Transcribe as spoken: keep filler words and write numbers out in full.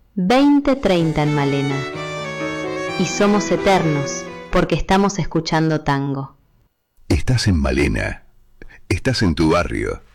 veinte treinta en Malena. Y somos eternos porque estamos escuchando tango. Estás en Malena. Estás en tu barrio.